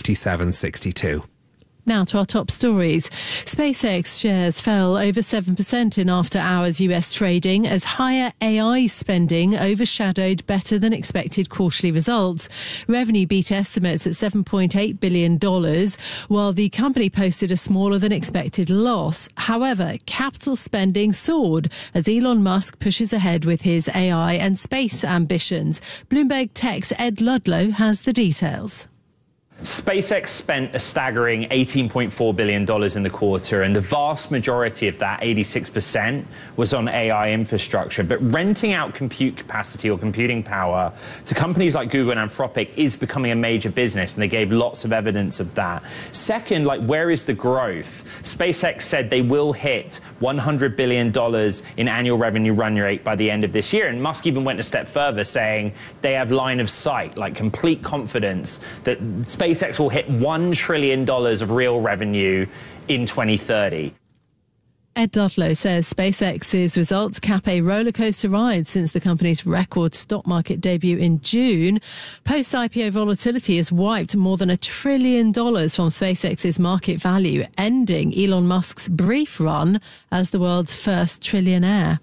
157.62. Now to our top stories. SpaceX shares fell over 7% in after-hours US trading as higher AI spending overshadowed better than expected quarterly results. Revenue beat estimates at $7.8 billion, while the company posted a smaller than expected loss. However, capital spending soared as Elon Musk pushes ahead with his AI and space ambitions. Bloomberg Tech's Ed Ludlow has the details. SpaceX spent a staggering $18.4 billion in the quarter, and the vast majority of that, 86%, was on AI infrastructure. But renting out compute capacity or computing power to companies like Google and Anthropic is becoming a major business, and they gave lots of evidence of that. Second, where is the growth? SpaceX said they will hit $100 billion in annual revenue run rate by the end of this year, and Musk even went a step further, saying they have line of sight, complete confidence that SpaceX will hit $1 trillion of real revenue in 2030. Ed Ludlow says SpaceX's results cap a rollercoaster ride since the company's record stock market debut in June. Post-IPO volatility has wiped more than $1 trillion from SpaceX's market value, ending Elon Musk's brief run as the world's first trillionaire.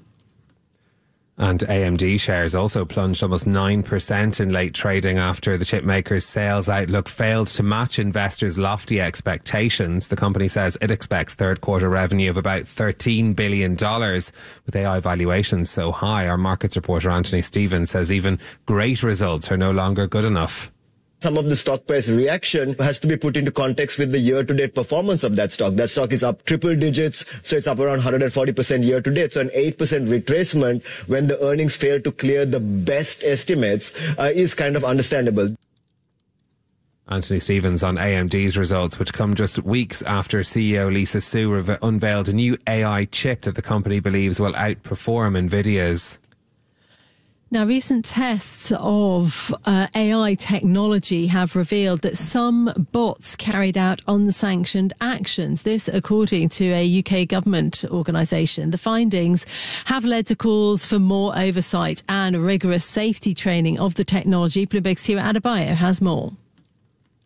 And AMD shares also plunged almost 9% in late trading after the chipmaker's sales outlook failed to match investors' lofty expectations. The company says it expects third quarter revenue of about $13 billion. With AI valuations so high, our markets reporter Anthony Stevens says even great results are no longer good enough. Some of the stock price reaction has to be put into context with the year-to-date performance of that stock. That stock is up triple digits, so it's up around 140% year-to-date. So an 8% retracement when the earnings fail to clear the best estimates is kind of understandable. Anthony Stevens on AMD's results, which come just weeks after CEO Lisa Su unveiled a new AI chip that the company believes will outperform Nvidia's. Now, recent tests of AI technology have revealed that some bots carried out unsanctioned actions. This, according to a UK government organisation. The findings have led to calls for more oversight and rigorous safety training of the technology. Bloomberg's Stuart Adebayo has more.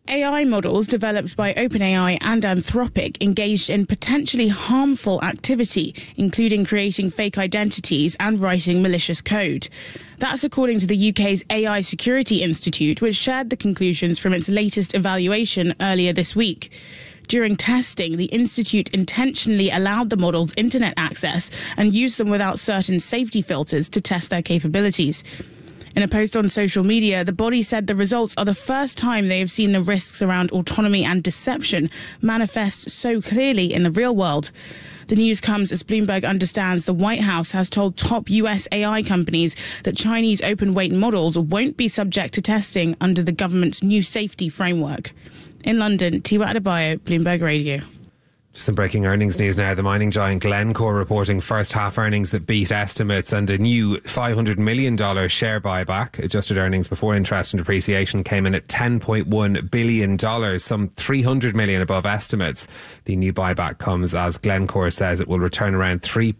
AI models developed by OpenAI and Anthropic engaged in potentially harmful activity, including creating fake identities and writing malicious code. That's according to the UK's AI Security Institute, which shared the conclusions from its latest evaluation earlier this week. During testing, the institute intentionally allowed the models internet access and used them without certain safety filters to test their capabilities. In a post on social media, the body said the results are the first time they have seen the risks around autonomy and deception manifest so clearly in the real world. The news comes as Bloomberg understands the White House has told top US AI companies that Chinese open-weight models won't be subject to testing under the government's new safety framework. In London, Tiwa Adebayo, Bloomberg Radio. Some breaking earnings news now. The mining giant Glencore reporting first half earnings that beat estimates and a new $500 million share buyback. Adjusted earnings before interest and depreciation came in at $10.1 billion, some $300 million above estimates. The new buyback comes as Glencore says it will return around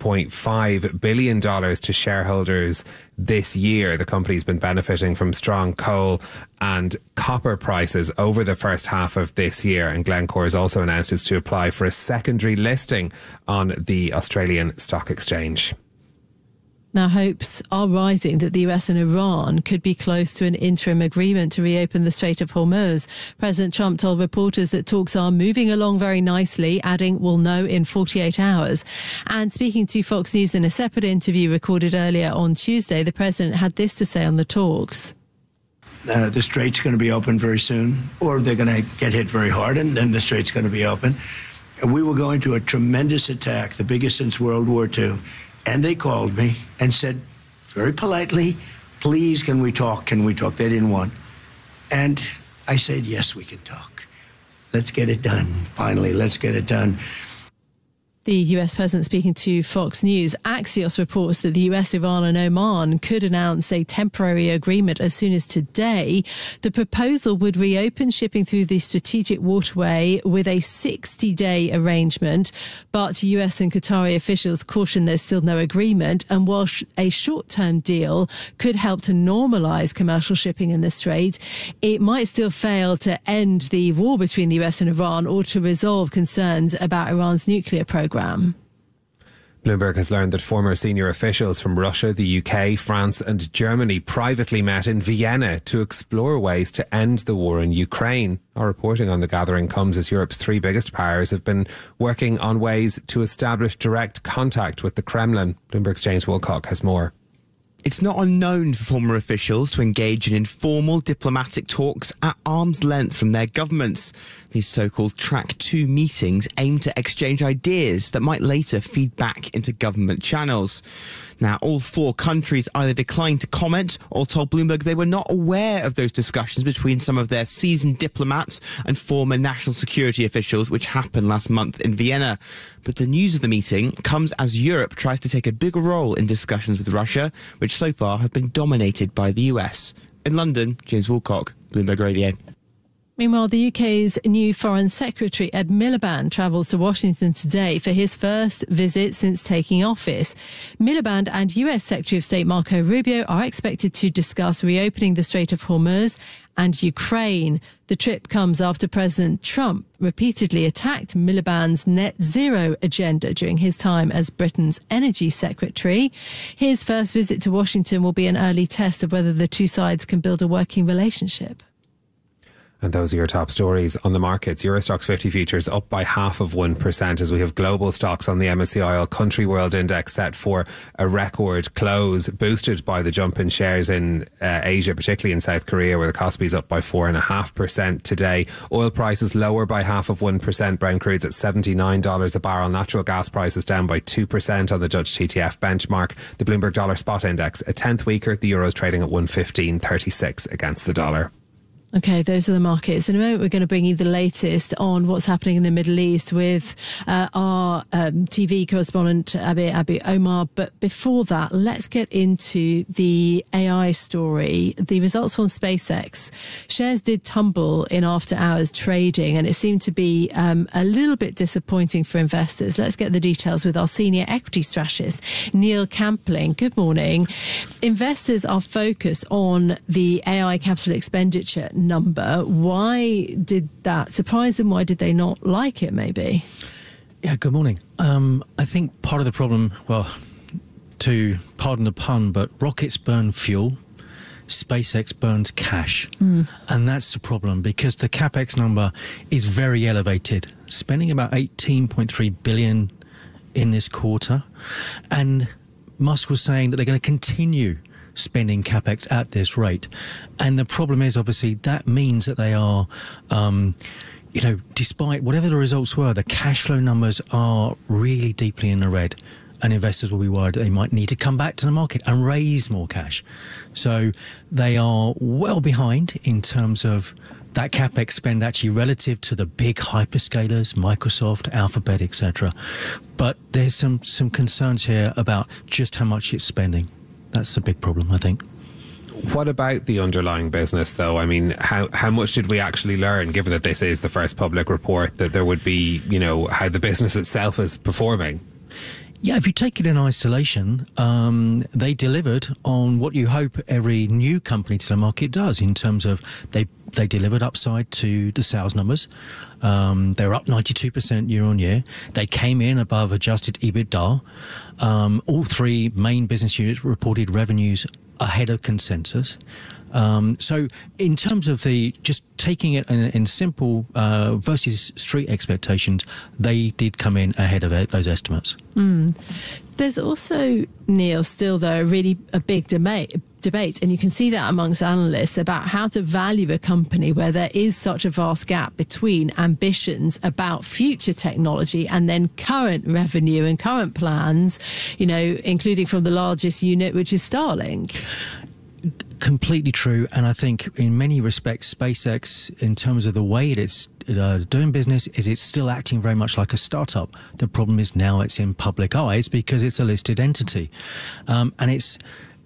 $3.5 billion to shareholders this year. The company's been benefiting from strong coal and copper prices over the first half of this year, and Glencore has also announced it's to apply for a secondary listing on the Australian Stock Exchange. Now, hopes are rising that the US and Iran could be close to an interim agreement to reopen the Strait of Hormuz. President Trump told reporters that talks are moving along very nicely, adding, "We'll know in 48 hours. And speaking to Fox News in a separate interview recorded earlier on Tuesday, the president had this to say on the talks. The strait's going to be open very soon, or they're going to get hit very hard, and then the strait's going to be open. And we were going to a tremendous attack, the biggest since World War II. And they called me and said, very politely, please, can we talk? Can we talk? They didn't want. And I said, yes, we can talk. Let's get it done. Finally, let's get it done. The US president speaking to Fox News. Axios reports that the US, Iran and Oman could announce a temporary agreement as soon as today. The proposal would reopen shipping through the strategic waterway with a 60-day arrangement. But US and Qatari officials caution there's still no agreement. And while a short-term deal could help to normalise commercial shipping in the Strait, it might still fail to end the war between the US and Iran or to resolve concerns about Iran's nuclear programme. Bloomberg has learned that former senior officials from Russia, the UK, France and Germany privately met in Vienna to explore ways to end the war in Ukraine. Our reporting on the gathering comes as Europe's three biggest powers have been working on ways to establish direct contact with the Kremlin. Bloomberg's James Woolcock has more. It's not unknown for former officials to engage in informal diplomatic talks at arm's length from their governments. These so-called Track 2 meetings aim to exchange ideas that might later feed back into government channels. Now, all four countries either declined to comment or told Bloomberg they were not aware of those discussions between some of their seasoned diplomats and former national security officials, which happened last month in Vienna. But the news of the meeting comes as Europe tries to take a bigger role in discussions with Russia, which so far have been dominated by the US. In London, James Woolcock, Bloomberg Radio. Meanwhile, the UK's new Foreign Secretary, Ed Miliband, travels to Washington today for his first visit since taking office. Miliband and US Secretary of State Marco Rubio are expected to discuss reopening the Strait of Hormuz and Ukraine. The trip comes after President Trump repeatedly attacked Miliband's net zero agenda during his time as Britain's energy secretary. His first visit to Washington will be an early test of whether the two sides can build a working relationship. And those are your top stories on the markets. Eurostoxx 50 futures up by 0.5% as we have global stocks on the MSCI All Country World Index set for a record close, boosted by the jump in shares in Asia, particularly in South Korea, where the Kospi's up by 4.5% today. Oil prices lower by 0.5%. Brent crude's at $79 a barrel. Natural gas prices down by 2% on the Dutch TTF benchmark. The Bloomberg Dollar Spot Index a tenth weaker. The euro's trading at 115.36 against the dollar. Okay, those are the markets. In a moment, we're going to bring you the latest on what's happening in the Middle East with our TV correspondent, Abi Omar. But before that, let's get into the AI story. The results from SpaceX. Shares did tumble in after-hours trading, and it seemed to be a little bit disappointing for investors. Let's get the details with our senior equity strategist, Neil Campling. Good morning. Investors are focused on the AI capital expenditure number. Why did that surprise them? Why did they not like it, maybe? Yeah, good morning. I think part of the problem, well, to pardon the pun, but rockets burn fuel, SpaceX burns cash. And that's the problem, because the CapEx number is very elevated, spending about $18.3 billion in this quarter. And Musk was saying that they're going to continue spending CapEx at this rate. And the problem is, obviously, that means that they are, despite whatever the results were, the cash flow numbers are really deeply in the red. And investors will be worried that they might need to come back to the market and raise more cash. So they are well behind in terms of that CapEx spend actually relative to the big hyperscalers, Microsoft, Alphabet, etc. But there's some concerns here about just how much it's spending. That's a big problem, I think. What about the underlying business, though? I mean, how much did we actually learn, given that this is the first public report, that there would be, how the business itself is performing? Yeah, if you take it in isolation, they delivered on what you hope every new company to the market does, in terms of they delivered upside to the sales numbers. They're up 92% year on year. They came in above adjusted EBITDA. All three main business units reported revenues ahead of consensus. So in terms of just taking it in simple versus street expectations, they did come in ahead of those estimates. There's also, Neil, still though a big debate, and you can see that amongst analysts, about how to value a company where there is such a vast gap between ambitions about future technology and then current revenue and current plans, including from the largest unit, which is Starlink. Completely true. And I think in many respects, SpaceX, in terms of the way it's doing business, is it's still acting very much like a startup. The problem is now it's in public eyes because it's a listed entity. And it's,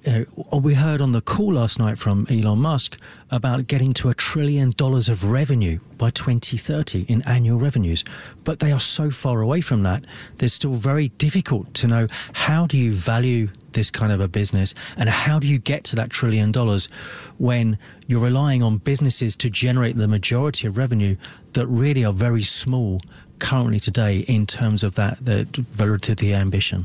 we heard on the call last night from Elon Musk about getting to $1 trillion of revenue by 2030 in annual revenues. But they are so far away from that, it's still very difficult to know how do you value this kind of a business and how do you get to that $1 trillion when you're relying on businesses to generate the majority of revenue that really are very small currently today in terms of that relative to the ambition.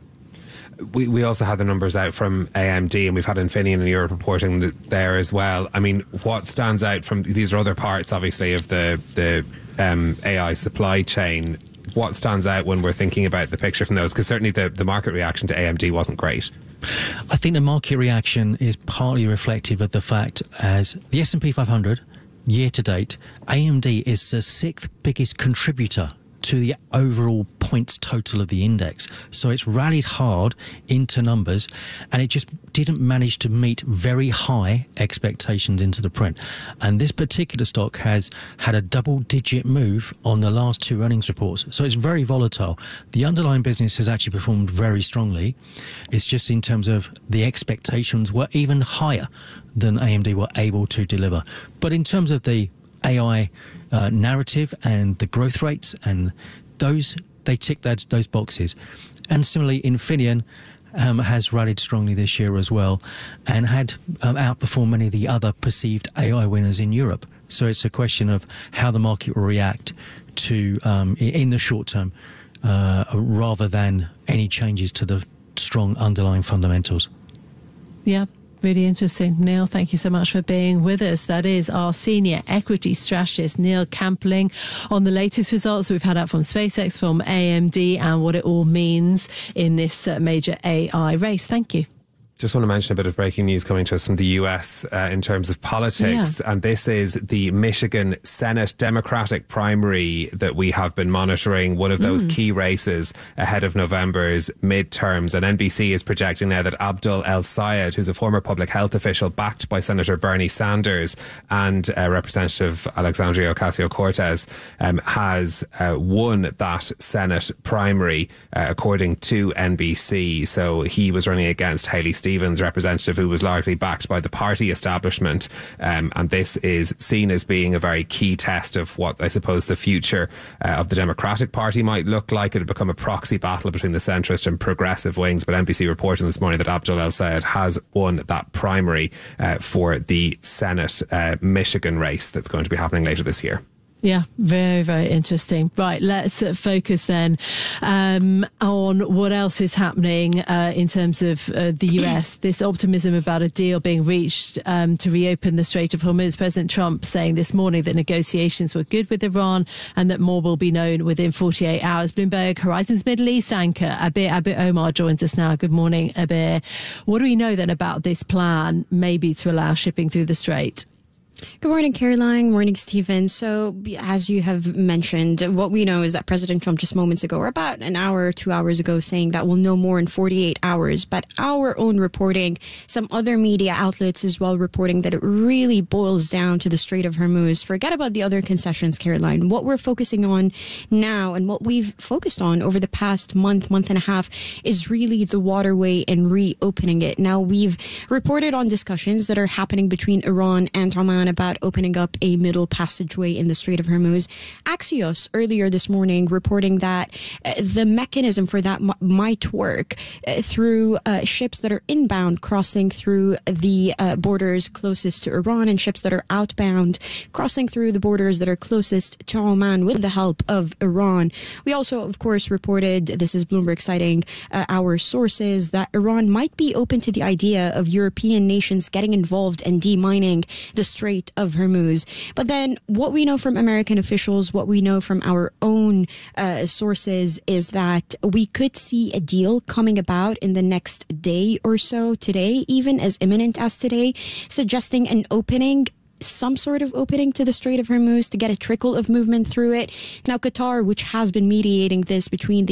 We also had the numbers out from AMD, and we've had Infineon in Europe reporting there as well. I mean, what stands out from these are other parts, obviously, of the AI supply chain. What stands out when we're thinking about the picture from those? Because certainly the market reaction to AMD wasn't great. I think the market reaction is partly reflective of the fact as the S&P 500 year to date, AMD is the 6th biggest contributor to the overall points total of the index. So it's rallied hard into numbers, and it just didn't manage to meet very high expectations into the print. And this particular stock has had a double-digit move on the last two earnings reports. So it's very volatile. The underlying business has actually performed very strongly. It's just in terms of the expectations were even higher than AMD were able to deliver. But in terms of the AI narrative and the growth rates, and those, they tick those boxes. And similarly, Infineon has rallied strongly this year as well, and had outperformed many of the other perceived AI winners in Europe. So it's a question of how the market will react to in the short term, rather than any changes to the strong underlying fundamentals. Yeah. Really interesting. Neil, thank you so much for being with us. That is our senior equity strategist, Neil Campling, on the latest results we've had out from SpaceX, from AMD, and what it all means in this major AI race. Thank you. Just want to mention a bit of breaking news coming to us from the US in terms of politics. Yeah. And this is the Michigan Senate Democratic primary that we have been monitoring, one of those key races ahead of November's midterms. And NBC is projecting now that Abdul El Sayed, who's a former public health official backed by Senator Bernie Sanders and Representative Alexandria Ocasio-Cortez, has won that Senate primary, according to NBC. So he was running against Haley Stevens, Stevens, representative who was largely backed by the party establishment. And this is seen as being a very key test of what I suppose the future of the Democratic Party might look like. It would become a proxy battle between the centrist and progressive wings. But NBC reporting this morning that Abdul El-Sayed has won that primary for the Senate Michigan race that's going to be happening later this year. Yeah, very, very interesting. Right, let's focus then on what else is happening in terms of the US. This optimism about a deal being reached to reopen the Strait of Hormuz. President Trump saying this morning that negotiations were good with Iran and that more will be known within 48 hours. Bloomberg Horizons Middle East anchor Abir Omar joins us now. Good morning, Abir. What do we know then about this plan, maybe to allow shipping through the Strait? Good morning, Caroline. Morning, Stephen. So, as you have mentioned, what we know is that President Trump just moments ago, or about an hour or 2 hours ago, saying that we'll know more in 48 hours. But our own reporting, some other media outlets as well reporting that it really boils down to the Strait of Hormuz. Forget about the other concessions, Caroline. What we're focusing on now and what we've focused on over the past month and a half is really the waterway and reopening it. Now, we've reported on discussions that are happening between Iran and Oman about opening up a middle passageway in the Strait of Hormuz. Axios earlier this morning reporting that the mechanism for that might work through ships that are inbound crossing through the borders closest to Iran and ships that are outbound crossing through the borders that are closest to Oman with the help of Iran. We also, of course, reported, this is Bloomberg citing our sources, that Iran might be open to the idea of European nations getting involved and demining the Strait of Hormuz. But then what we know from American officials, what we know from our own sources is that we could see a deal coming about in the next day or so, today, even as imminent as today, suggesting an opening, some sort of opening to the Strait of Hormuz to get a trickle of movement through it. Now, Qatar, which has been mediating this between the